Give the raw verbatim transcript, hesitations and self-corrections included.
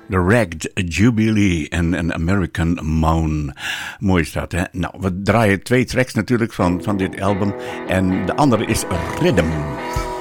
The Ragged Jubilee en een American Moan. Mooi is dat, hè? Nou, we draaien twee tracks natuurlijk van, van dit album. En de andere is Rhythm.